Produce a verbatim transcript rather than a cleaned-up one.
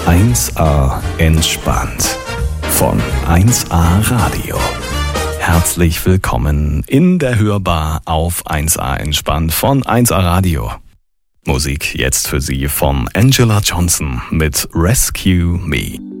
eins a entspannt von eins a Radio. Herzlich willkommen in der Hörbar auf eins a entspannt von eins a Radio. Musik jetzt für Sie von Angela Johnson mit Rescue Me.